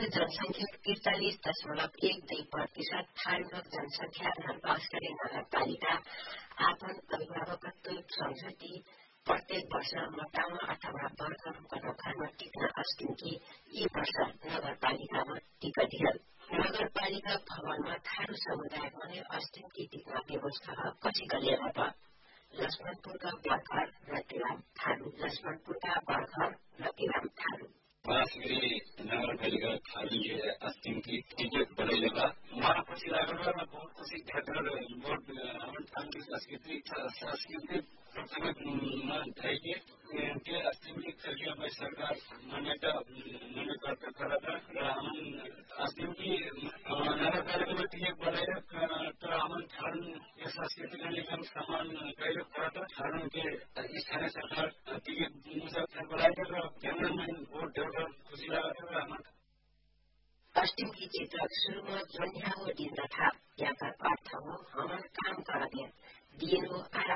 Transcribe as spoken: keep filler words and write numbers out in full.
जनसंख्या त्रिचालिस दशमलव एक दुई प्रतिशत थारूलोक जनसंख्या नरपास गरी नगरपालिका आफन अभिभावकत्व सम्झौती प्रत्येक वर्ष मोटामा अथवा वर्गहरूको घरमा टिक्न अस्तिम कि यी वर्ष नगरपालिकामा टिकट हिल नगरपालिका भवनमा थारू समुदाय भने अस्तिम कि टिक्न व्यवस्था कति गलिएर लक्ष्मणपुरका बर्खर रतिराम थारू लक्ष्मणपुरका बर्खर रतिराम थारू वासगिरी नगरपालिका थारूले अस्तिम कि टिकट बढाइलेका उहाँ पछि लागेर बहुत खुसी क्षेत्र बोर्ड हाम्रो थारू सांस्कृतिक सांस्कृतिक प्रथममा थाइके के अस्तिम कि सरकार सरकार मान्यता मान्यता करता र हम अस्तिम कि नगरपालिका टिकट बढाइर तर हम थारू यस सांस्कृतिक निगम समान गएर करता थारू के स्थानीय सरकार टिकट मुसाफिर बढाइर र केन्द्रमा बोर्ड देउर खुसी लागेर हम अस्तिम की चित्र शुरूमा जोन्याहो दिन तथा याका अर्थ हो हमार काम कर दे दिनो